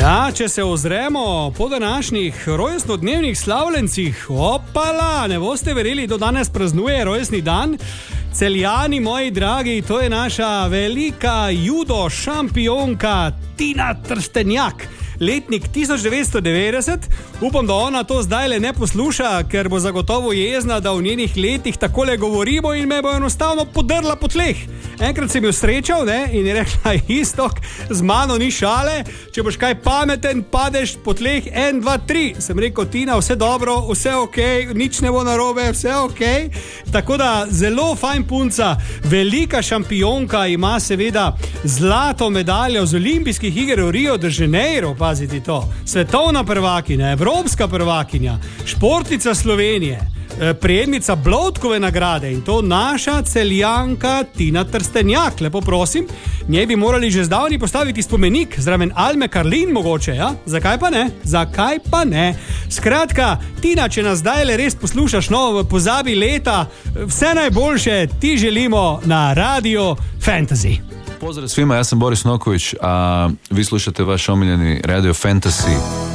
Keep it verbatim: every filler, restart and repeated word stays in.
Ja, če se ozremo po današnjih rojstnodnevnih slavljencih, opala, ne boste verjeli, do danes praznuje rojstni dan. Celjani, moji dragi, to je naša velika judo šampionka Tina Trstenjak. Letnik tisoč devetsto devetdeset, upam, da ona to zdajle ne posluša, ker bo zagotovo jezna, da v njenih letih takole govorimo in me bo enostavno podrla po tleh. Enkrat sem jo srečal, ne, in je rekla, Iztok, z mano ni šale, če boš kaj pameten, padeš po tleh, en, dva, tri. Sem rekel, Tina, vse dobro, vse ok, nič ne bo narobe, vse ok. Tako da zelo fajn punca, velika šampionka, ima seveda zlato medaljo z olimpijskih iger v Rio de Janeiro, paziti to, svetovna prvakinja, evropska prvakinja, športnica Slovenije, prejemnica Bloudkove nagrade in to naša Celjanka Tina Trstenjak. Lepo prosim, njej bi morali že zdavni postaviti spomenik zraven Alme Karlin mogoče, ja? Zakaj pa ne? Zakaj pa ne? Skratka, Tina, če nas zdajle res poslušaš, no, v pozabi leta, vse najboljše ti želimo na Radio Fantasy. Pozdrav svima, ja sam Boris Noković, a vi slušate vaš omiljeni Radio Fantasy.